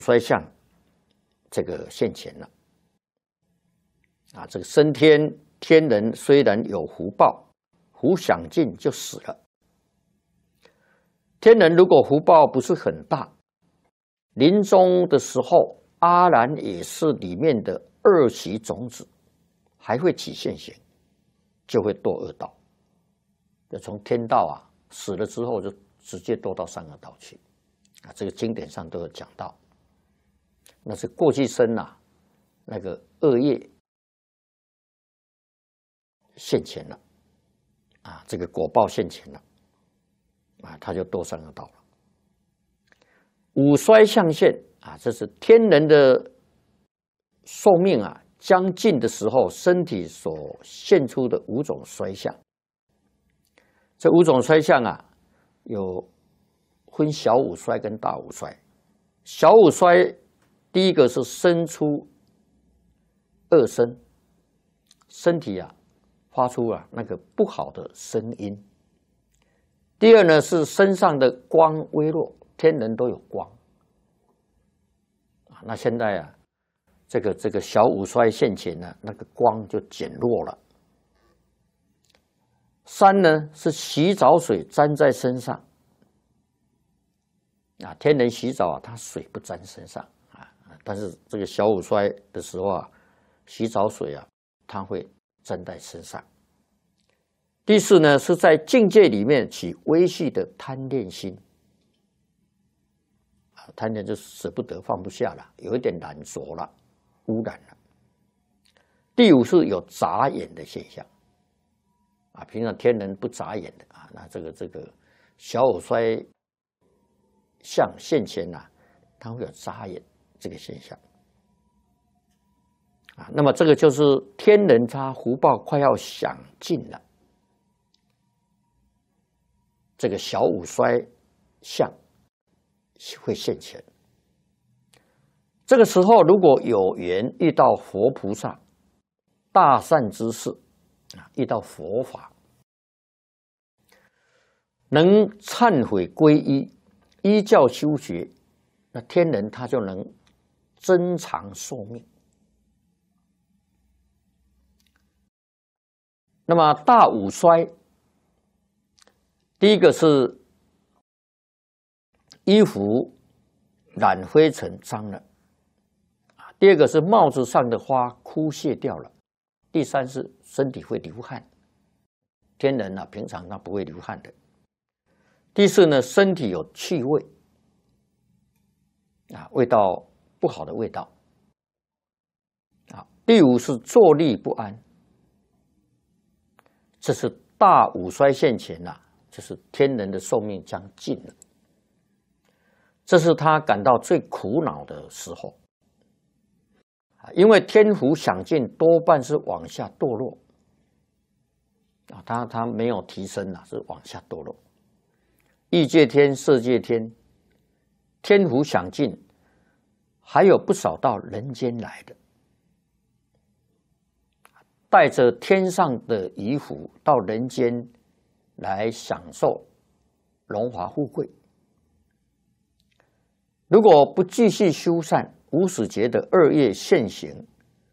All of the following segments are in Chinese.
衰相这个现前了。这个升天天人虽然有福报，福享尽就死了。天人如果福报不是很大，临终的时候，阿难也是里面的二习种子，还会起现行，就会堕恶道。就从天道死了之后，就直接堕到三恶道去。这个经典上都有讲到，那是过去生那个恶业现前了，这个果报现前了，他就堕三恶道了。五衰相现这是天人的寿命将近的时候，身体所现出的五种衰相。这五种衰相有分小五衰跟大五衰。小五衰第一个是生出恶声，身体发出那个不好的声音。第二呢是身上的光微弱，天人都有光那现在这个小五衰现前呢，那个光就减弱了。三呢是洗澡水沾在身上天人洗澡他水不沾身上但是这个小五衰的时候洗澡水它会沾在身上。第四呢是在境界里面起微细的贪恋心贪恋就舍不得放不下了，有一点染浊了，污染了。第五是有眨眼的现象平常天人不眨眼的那这个小五衰相现前它会有眨眼这个现象那么这个就是天人他福报快要享尽了，这个小五衰相会现前。这个时候如果有缘遇到佛菩萨大善之事遇到佛法，能忏悔皈依，依教修学，那天人他就能增长寿命。那么大五衰，第一个是衣服染灰尘脏了，第二个是帽子上的花枯谢掉了，第三是身体会流汗，天人平常他不会流汗的。第四呢，身体有气味味道不好的味道第五是坐立不安，这是大五衰现前就是天人的寿命将尽了，这是他感到最苦恼的时候因为天福享尽多半是往下堕落他没有提升是往下堕落。欲界天、色界天，天福享尽，还有不少到人间来的，带着天上的遗福到人间来享受荣华富贵。如果不继续修善，无始劫的恶业现行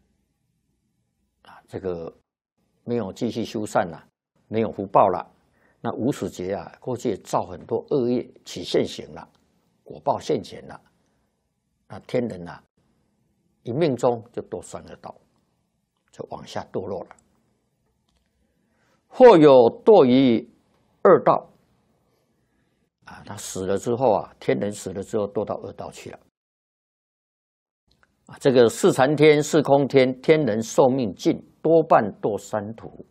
这个没有继续修善没有福报了，那无始劫过去造很多恶业起现行了，果报现前了，那天人一命中就堕三恶道，就往下堕落了。或有堕于恶道他死了之后天人死了之后堕到恶道去了这个四禅天、四空天，天人寿命尽，多半堕三途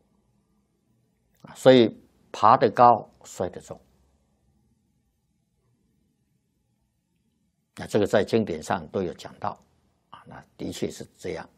所以爬得高，摔得重。那这个在经典上都有讲到那的确是这样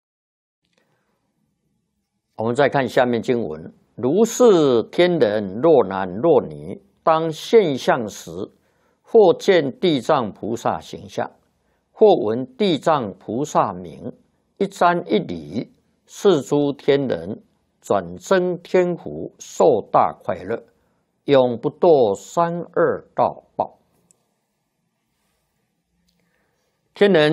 我们再看下面经文：如是天人，若男若女，当现相时，或见地藏菩萨形象，或闻地藏菩萨名，一瞻一礼，是诸天人转增天福，受大快乐，永不堕三恶道报。 天人